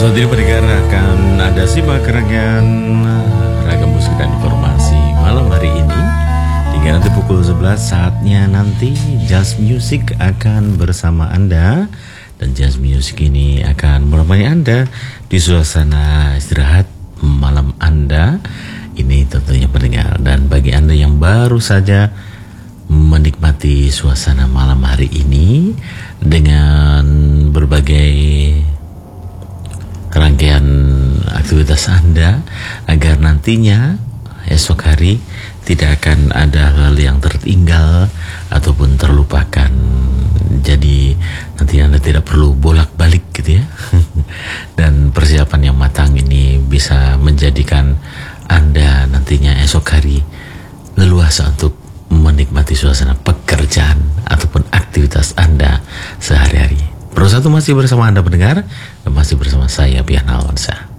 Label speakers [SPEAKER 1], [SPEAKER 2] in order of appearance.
[SPEAKER 1] Saat ini pendengar akan ada simak ragam musik dan informasi malam hari ini. Hingga nanti pukul 11 saatnya nanti Jazz Music akan bersama Anda. Dan Jazz Music ini akan menemani Anda di suasana istirahat malam Anda. Ini tentunya pendengar. Dan bagi Anda yang baru saja menikmati suasana malam hari ini dengan berbagai rangkaian aktivitas Anda, agar nantinya esok hari tidak akan ada hal yang tertinggal ataupun terlupakan. Jadi nanti Anda tidak perlu bolak-balik gitu ya. Dan persiapan yang matang ini bisa menjadikan Anda nantinya esok hari leluasa untuk menikmati suasana pekerjaan ataupun aktivitas Anda sehari-hari. Pro 1 masih bersama Anda pendengar, dan masih bersama saya Pian Alwansyah.